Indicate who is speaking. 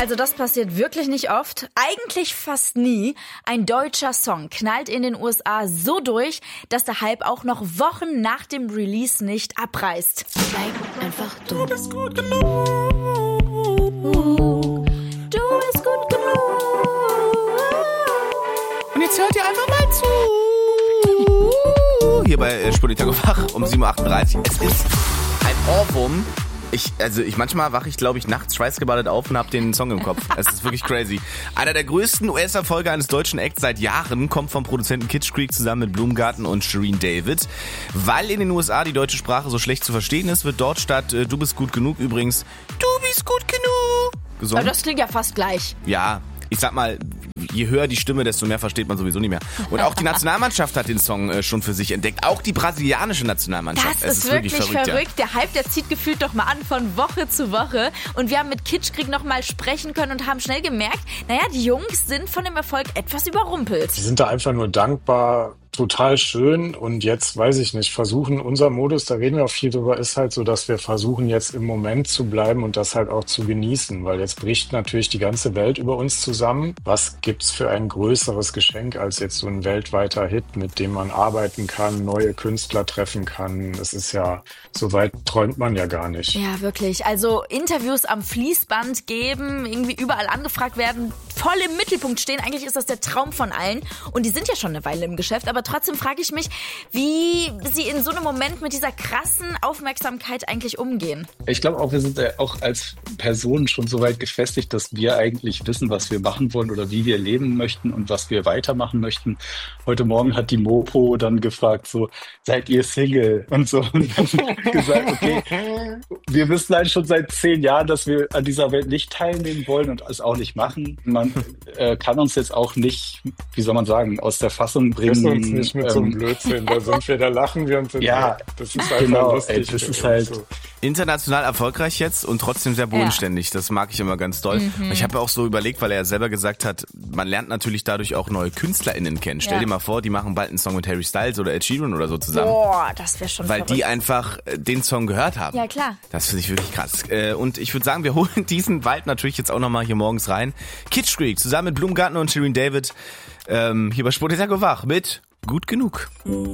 Speaker 1: Also das passiert wirklich nicht oft, eigentlich fast nie. Ein deutscher Song knallt in den USA so durch, dass der Hype auch noch Wochen nach dem Release nicht abreißt. Bleib einfach du. Du bist gut genug. Du bist gut genug.
Speaker 2: Und jetzt hört ihr einfach mal zu. Hier bei Spolitag Wach um 7.38 Uhr. Es ist ein Ohrwurm. Manchmal wache ich, glaube ich, nachts schweißgebadet auf und habe den Song im Kopf. Es ist wirklich crazy. Einer der größten US-Erfolge eines deutschen Acts seit Jahren kommt vom Produzenten Kitschkrieg zusammen mit Blumengarten und Shirin David. Weil in den USA die deutsche Sprache so schlecht zu verstehen ist, wird dort statt Du bist gut genug übrigens Du bist gut genug gesungen.
Speaker 1: Aber das klingt ja fast gleich.
Speaker 2: Ja, ich sag mal, je höher die Stimme, desto mehr versteht man sowieso nicht mehr. Und auch die Nationalmannschaft hat den Song schon für sich entdeckt. Auch die brasilianische Nationalmannschaft.
Speaker 1: Das ist wirklich verrückt. Ja. Der Hype, der zieht gefühlt doch mal an von Woche zu Woche. Und wir haben mit Kitschkrieg noch mal sprechen können und haben schnell gemerkt, die Jungs sind von dem Erfolg etwas überrumpelt.
Speaker 3: Die sind da einfach nur dankbar. Total schön und jetzt, weiß ich nicht, versuchen, unser Modus, da reden wir auch viel drüber, ist halt so, dass wir versuchen jetzt im Moment zu bleiben und das halt auch zu genießen, weil jetzt bricht natürlich die ganze Welt über uns zusammen. Was gibt's für ein größeres Geschenk als jetzt so ein weltweiter Hit, mit dem man arbeiten kann, neue Künstler treffen kann? Es ist ja, so weit träumt man ja gar nicht.
Speaker 1: Ja, wirklich. Also Interviews am Fließband geben, irgendwie überall angefragt werden, voll im Mittelpunkt stehen. Eigentlich ist das der Traum von allen und die sind ja schon eine Weile im Geschäft, aber trotzdem frage ich mich, wie sie in so einem Moment mit dieser krassen Aufmerksamkeit eigentlich umgehen.
Speaker 4: Ich glaube auch, wir sind auch als Personen schon so weit gefestigt, dass wir eigentlich wissen, was wir machen wollen oder wie wir leben möchten und was wir weitermachen möchten. Heute Morgen hat die Mopo dann gefragt, so, seid ihr Single? Und so. Und dann gesagt, okay, wir wissen halt schon seit 10 Jahren, dass wir an dieser Welt nicht teilnehmen wollen und es auch nicht machen. Man kann uns jetzt auch nicht, wie soll man sagen, aus der Fassung bringen.
Speaker 3: Nicht mit so einem Blödsinn, da lachen wir und sind
Speaker 4: ja,
Speaker 3: das ist einfach lustig.
Speaker 4: Das ist halt
Speaker 3: so.
Speaker 2: International erfolgreich jetzt und trotzdem sehr bodenständig. Das mag ich immer ganz doll. Ich habe auch so überlegt, weil er ja selber gesagt hat, man lernt natürlich dadurch auch neue KünstlerInnen kennen. Stell dir mal vor, die machen bald einen Song mit Harry Styles oder Ed Sheeran oder so zusammen.
Speaker 1: Boah, das wäre schon
Speaker 2: weil
Speaker 1: verrückt.
Speaker 2: Die einfach den Song gehört haben.
Speaker 1: Ja, klar.
Speaker 2: Das finde ich wirklich krass. Und ich würde sagen, wir holen diesen Wald natürlich jetzt auch nochmal hier morgens rein. Kitschkrieg zusammen mit Blumengarten und Shirin David hier bei Spolitag Wach mit Gut genug.